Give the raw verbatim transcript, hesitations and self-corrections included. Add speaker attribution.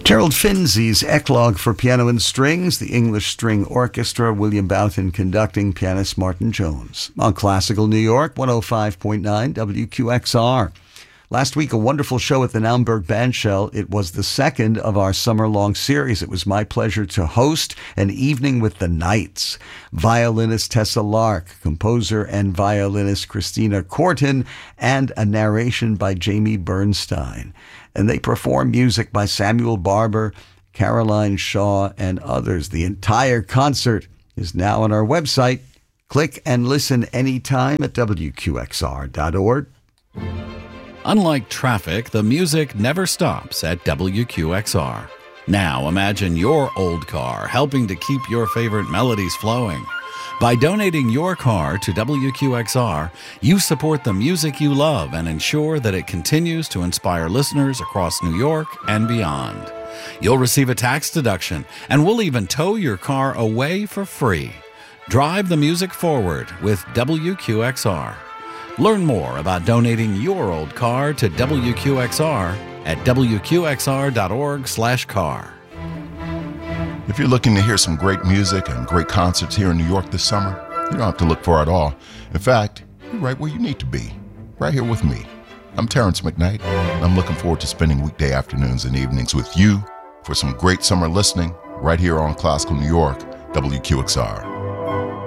Speaker 1: Gerald Finzi's Eclogue for piano and strings, the English String Orchestra, William Boughton conducting, pianist Martin Jones. On Classical New York, one oh five point nine W Q X R. Last week, a wonderful show at the Naumburg Bandshell. It was the second of our summer-long series. It was my pleasure to host an evening with the Knights. Violinist Tessa Lark, composer and violinist Christina Corton, and a narration by Jamie Bernstein. And they perform music by Samuel Barber, Caroline Shaw, and others. The entire concert is now on our website. Click and listen anytime at W Q X R dot org.
Speaker 2: Unlike traffic, the music never stops at W Q X R. Now imagine your old car helping to keep your favorite melodies flowing. By donating your car to W Q X R, you support the music you love and ensure that it continues to inspire listeners across New York and beyond. You'll receive a tax deduction, and we'll even tow your car away for free. Drive the music forward with W Q X R. Learn more about donating your old car to W Q X R at W Q X R dot org slash car.
Speaker 3: If you're looking to hear some great music and great concerts here in New York this summer, you don't have to look far at all. In fact, you're right where you need to be, right here with me. I'm Terrence McKnight, and I'm looking forward to spending weekday afternoons and evenings with you for some great summer listening right here on Classical New York, W Q X R.